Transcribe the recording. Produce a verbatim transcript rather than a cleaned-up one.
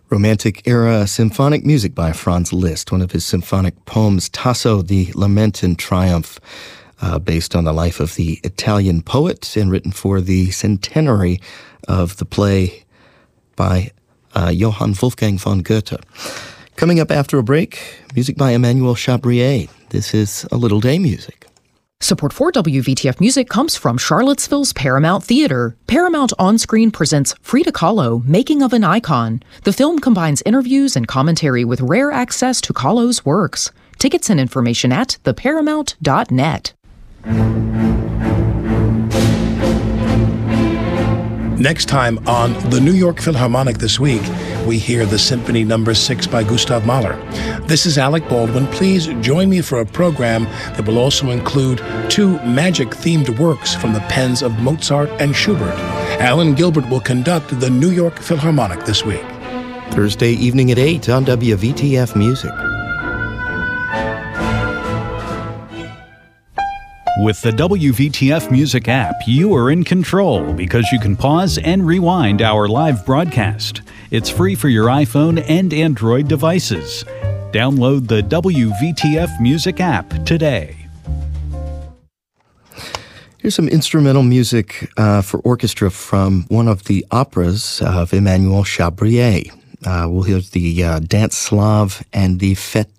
Romantic era symphonic music by Franz Liszt, one of his symphonic poems, Tasso, the Lament and Triumph, uh, based on the life of the Italian poet and written for the centenary of the play by uh, Johann Wolfgang von Goethe. Coming up after a break, music by Emmanuel Chabrier. This is A Little Day Music. Support for W V T F Music comes from Charlottesville's Paramount Theater. Paramount On-Screen presents Frida Kahlo, Making of an Icon. The film combines interviews and commentary with rare access to Kahlo's works. Tickets and information at the paramount dot net. Next time on the New York Philharmonic This Week, we hear the Symphony Number six by Gustav Mahler. This is Alec Baldwin. Please join me for a program that will also include two magic-themed works from the pens of Mozart and Schubert. Alan Gilbert will conduct the New York Philharmonic This Week. Thursday evening at eight on W V T F Music. With the W V T F Music app, you are in control because you can pause and rewind our live broadcast. It's free for your iPhone and Android devices. Download the W V T F Music app today. Here's some instrumental music uh, for orchestra from one of the operas of Emmanuel Chabrier. Uh, we'll hear the uh, Dance Slav and the Fête